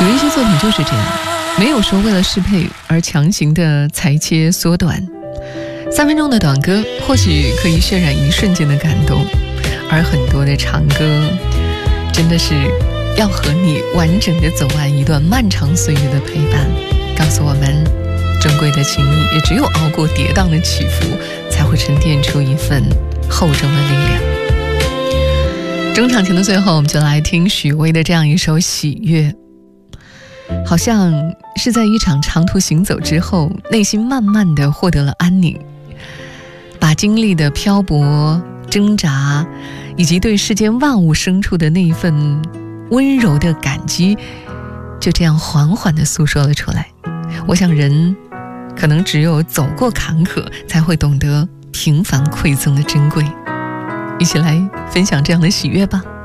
有一些作品就是这样，没有说为了适配而强行的裁切缩短。3分钟的短歌或许可以渲染一瞬间的感动，而很多的长歌真的是要和你完整的走完一段漫长岁月的陪伴，告诉我们珍贵的情谊也只有熬过跌宕的起伏，才会沉淀出一份厚重的力量。中场前的最后，我们就来听许巍的这样一首《喜悦》。好像是在一场长途行走之后，内心慢慢的获得了安宁，把经历的漂泊、挣扎，以及对世间万物生出的那一份温柔的感激，就这样缓缓地诉说了出来。我想人可能只有走过坎坷，才会懂得平凡馈赠的珍贵。一起来分享这样的喜悦吧。